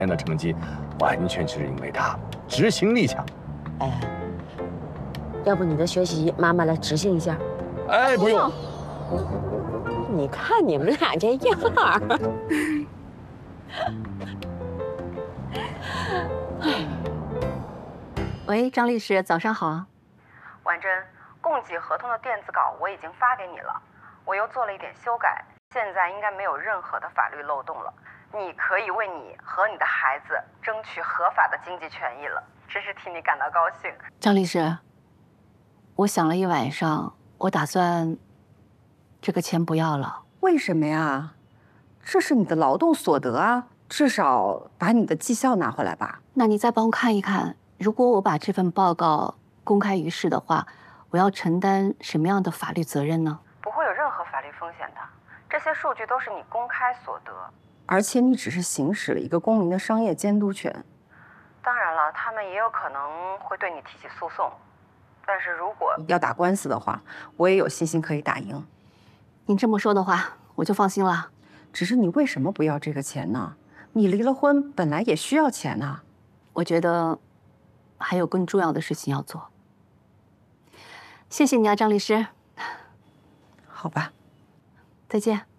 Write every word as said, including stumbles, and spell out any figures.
天的成绩，完全是因为他执行力强。 哎，要不你的学习妈妈来执行一下？ 哎，不用。 你看你们俩这样儿。 喂，张律师，早上好。 婉珍，供给合同的电子稿我已经发给你了，我又做了一点修改，现在应该没有任何的法律漏洞了。你可以为你和你的孩子争取合法的经济权益了，真是替你感到高兴。 张律师，我想了一晚上，我打算这个钱不要了。 为什么呀？这是你的劳动所得啊，至少把你的绩效拿回来吧。 那你再帮我看一看，如果我把这份报告公开于世的话，我要承担什么样的法律责任呢？ 不会有任何法律风险的，这些数据都是你公开所得， 而且你只是行使了一个公民的商业监督权。 当然了，他们也有可能会对你提起诉讼，但是如果要打官司的话，我也有信心可以打赢。 您这么说的话，我就放心了。 只是你为什么不要这个钱呢？你离了婚，本来也需要钱呐。 我觉得还有更重要的事情要做。谢谢你啊，张律师。 好吧， 再见。